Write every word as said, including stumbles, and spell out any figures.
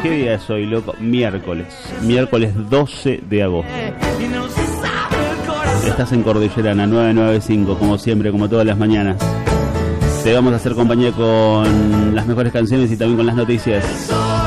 ¿Qué día es hoy, loco? Miércoles. Miércoles doce de agosto. Estás en Cordillerana nueve noventa y cinco, como siempre, como todas las mañanas. Te vamos a hacer compañía con las mejores canciones y también con las noticias.